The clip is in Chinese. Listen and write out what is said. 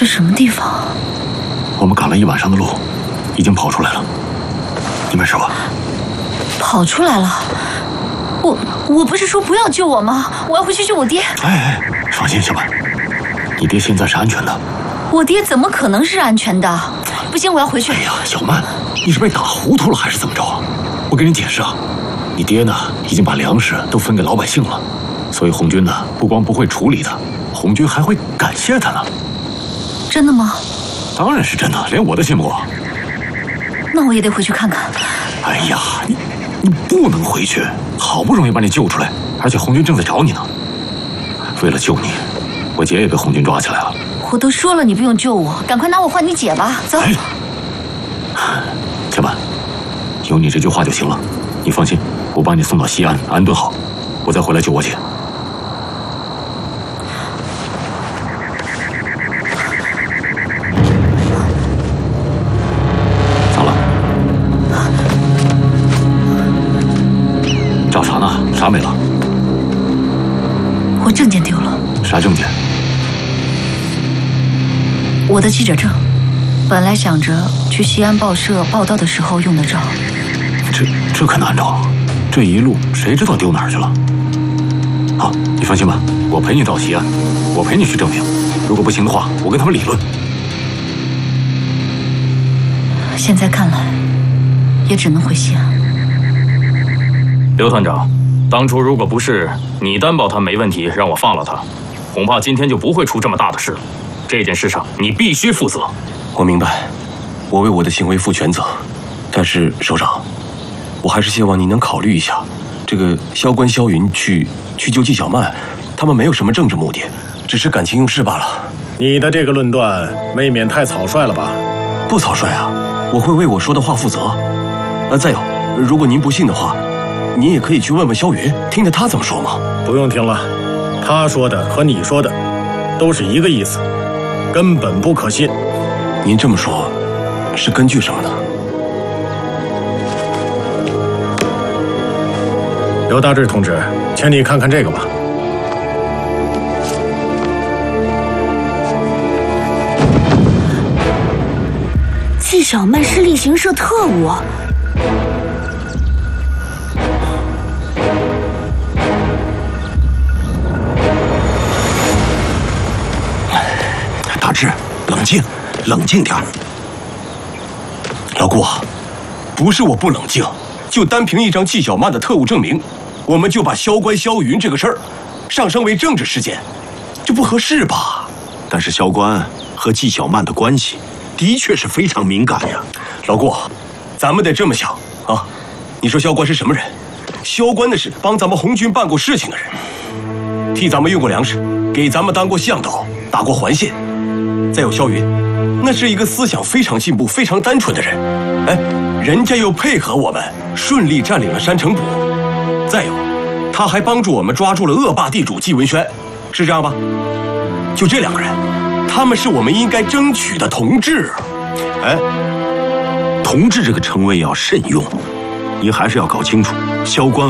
这什么地方？ 我们赶了一晚上的路，已经跑出来了。你没事吧？ 跑出来了？我不是说不要救我吗？我要回去救我爹。 哎，放心，小曼，你爹现在是安全的。 我爹怎么可能是安全的？不行，我要回去。 哎呀，小曼，你是被打糊涂了还是怎么着啊？我给你解释啊，你爹呢已经把粮食都分给老百姓了，所以红军呢不光不会处理他，红军还会感谢他呢。 真的吗？ 当然是真的，连我都信不过。 那我也得回去看看。 哎呀，你不能回去，好不容易把你救出来，而且红军正在找你呢。为了救你，我姐也被红军抓起来了。 我都说了你不用救我，赶快拿我换你姐吧，走。 哎，小曼，有你这句话就行了。你放心，我把你送到西安安顿好，我再回来救我姐。咋了？找啥呢？啥没了？ 我证件丢了。 啥证件？ 我的记者证，本来想着去西安报社报道的时候用得着。 这可难找，这一路谁知道丢哪儿去了？好，你放心吧，我陪你到西安，我陪你去证明。如果不行的话，我跟他们理论。 现在看来，也只能回西安。 刘团长，当初如果不是你担保他没问题，让我放了他，恐怕今天就不会出这么大的事了。这件事上你必须负责。 我明白，我为我的行为负全责。但是首长，我还是希望您能考虑一下，这个萧关、萧云去救纪晓曼，他们没有什么政治目的，只是感情用事罢了。 你的这个论断未免太草率了吧？ 不草率啊，我会为我说的话负责。再有，如果您不信的话，您也可以去问问萧云，听听他怎么说嘛。 不用听了，他说的和你说的都是一个意思，根本不可信。 您这么说，是根据什么呢？ 刘大志同志，请你看看这个吧。 纪晓曼是例行社特务。 大志，冷静点儿。 老顾啊，不是我不冷静，就单凭一张纪晓曼的特务证明，我们就把萧关、萧云这个事儿上升为政治事件，这不合适吧？ 但是萧关和纪晓曼的关系的确是非常敏感呀。 老顾，咱们得这么想啊！你说萧关是什么人？萧关那是帮咱们红军办过事情的人，替咱们运过粮食，给咱们当过向导，打过环线。再有萧云，那是一个思想非常进步、非常单纯的人。哎，人家又配合我们顺利占领了山城堡。再有，他还帮助我们抓住了恶霸地主纪文轩，是这样吧？就这两个人，他们是我们应该争取的同志。 哎，同志这个称谓要慎用，你还是要搞清楚萧关